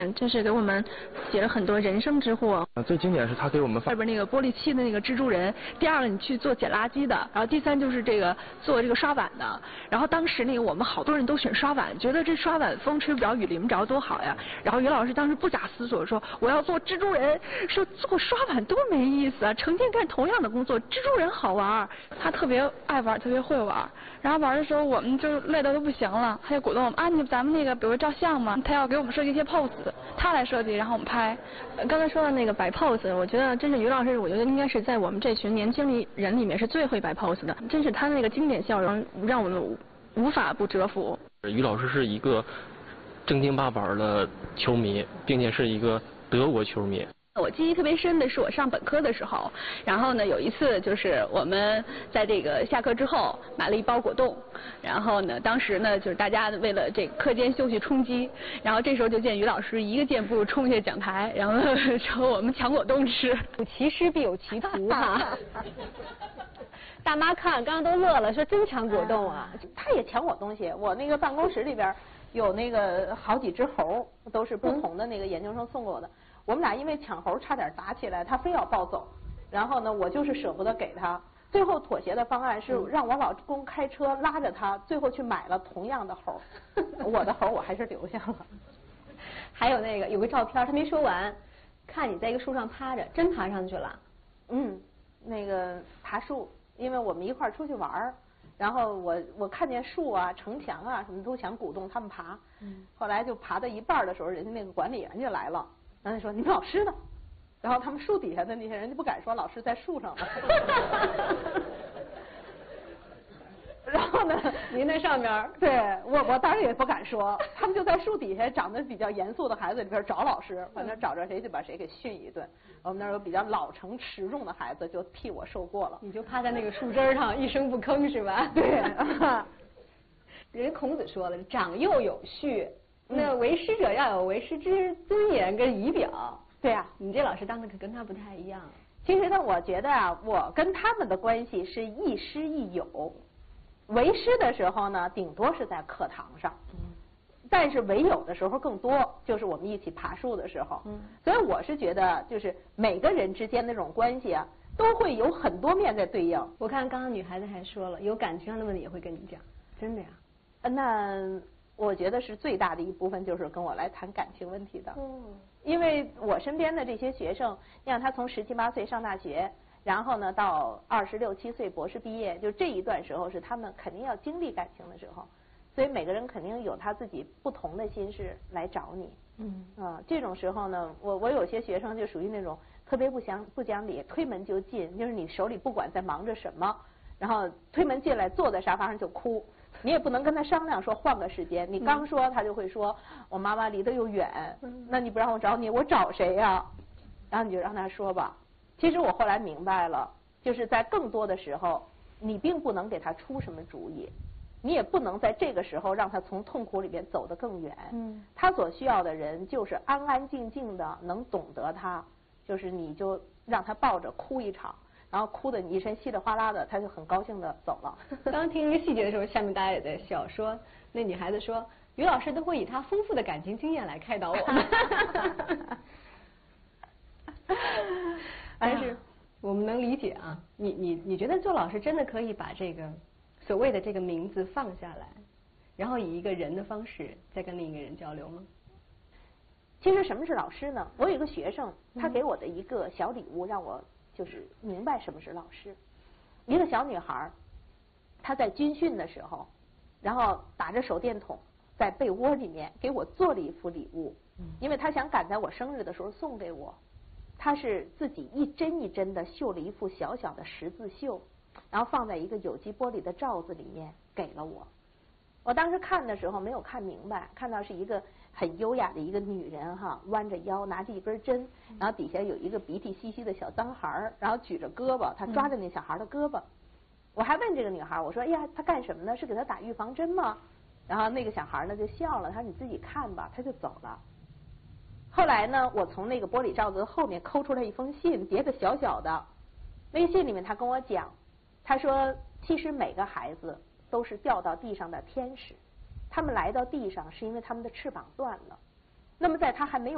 这是给我们解了很多人生之祸。 最经典是他给我们外边那个玻璃漆的那个蜘蛛人，第二个你去做捡垃圾的，然后第三就是这个做这个刷碗的。然后当时那个我们好多人都选刷碗，觉得这刷碗风吹不着雨淋不着多好呀。然后于老师当时不假思索说我要做蜘蛛人，说做刷碗多没意思啊，成天干同样的工作，蜘蛛人好玩。他特别爱玩，特别会玩。然后玩的时候我们就累得都不行了，他就鼓动我们啊，咱们那个比如照相嘛，他要给我们设计一些 pose。他来设计，然后我们拍。刚才说的那个摆 pose， 我觉得真是于老师，我觉得应该是在我们这群年轻人里面是最会摆 pose 的。真是他那个经典笑容，让我们无法不折服。 于老师是一个正经八板的球迷，并且是一个德国球迷。 我记忆特别深的是我上本科的时候，然后呢有一次就是我们在这个下课之后买了一包果冻，然后呢当时呢就是大家为了这个课间休息充饥，然后这时候就见于老师一个箭步冲下讲台，然后说我们抢果冻吃。 有其师必有其徒哈。大妈看刚刚都乐了，说真抢果冻啊！ 他也抢我东西，我那个办公室里边有那个好几只猴，都是不同的那个研究生送给我的。我们俩因为抢猴差点打起来，他非要抱走，然后呢，我就是舍不得给他。最后妥协的方案是让我老公开车拉着他，最后去买了同样的猴，我的猴我还是留下了。 还有那个有个照片，他没说完，看你在一个树上趴着，真爬上去了。 那个爬树，因为我们一块儿出去玩儿，然后我看见树啊、城墙啊什么都想鼓动他们爬，后来就爬到一半的时候，人家那个管理员就来了。然后说你们老师呢？然后他们树底下的那些人就不敢说老师在树上了。然后呢， 您在上面， 对我当然也不敢说，他们就在树底下长得比较严肃的孩子里边找老师，反正找着谁就把谁给训一顿。我们那儿有比较老成持重的孩子，就替我受过了。 你就趴在那个树枝上一声不吭是吧？ 对。 人孔子说了，长幼有序。那为师者要有为师之尊严跟仪表。 对啊， 你这老师当的可跟他不太一样。 其实呢，我觉得啊，我跟他们的关系是亦师亦友。为师的时候呢，顶多是在课堂上，但是为友的时候更多，就是我们一起爬树的时候。所以我是觉得，就是每个人之间的这种关系啊，都会有很多面在对应。 我看刚刚女孩子还说了，有感情上的问题也会跟你讲，真的呀？ 那我觉得是最大的一部分就是跟我来谈感情问题的。因为我身边的这些学生，你看他从17、18岁上大学，然后呢到26、27岁博士毕业，就这一段时候是他们肯定要经历感情的时候，所以每个人肯定有他自己不同的心事来找你。这种时候呢，我有些学生就属于那种特别不讲理，推门就进，就是你手里不管在忙着什么，然后推门进来坐在沙发上就哭。你也不能跟他商量说换个时间，你刚说他就会说我妈妈离得又远，那你不让我找你，我找谁呀？然后你就让他说吧。其实我后来明白了，就是在更多的时候，你并不能给他出什么主意，你也不能在这个时候让他从痛苦里边走得更远。他所需要的人就是安安静静的，能懂得他，就是你就让他抱着哭一场。然后哭得你一身稀里哗啦的，他就很高兴的走了。 刚听这个细节的时候，下面大家也在笑，说那女孩子说，于老师都会以她丰富的感情经验来开导我们。但是我们能理解啊，你觉得做老师真的可以把这个所谓的这个名字放下来，然后以一个人的方式再跟另一个人交流吗？ 其实什么是老师呢？我有一个学生，他给我的一个小礼物，让我就是明白什么是老师。一个小女孩，她在军训的时候，然后打着手电筒在被窝里面给我做了一幅礼物，因为她想赶在我生日的时候送给我。她是自己一针一针的绣了一幅小小的十字绣，然后放在一个有机玻璃的罩子里面给了我。我当时看的时候没有看明白，看到是一个很优雅的一个女人哈，弯着腰拿着一根针，然后底下有一个鼻涕兮兮的小脏孩，然后举着胳膊，她抓着那小孩的胳膊。我还问这个女孩，我说哎呀，她干什么呢？是给她打预防针吗？然后那个小孩呢就笑了，他说你自己看吧，他就走了。后来呢，我从那个玻璃罩子后面抠出来一封信，叠得小小的。那个信里面他跟我讲，他说其实每个孩子都是掉到地上的天使，他们来到地上是因为他们的翅膀断了。那么在他还没有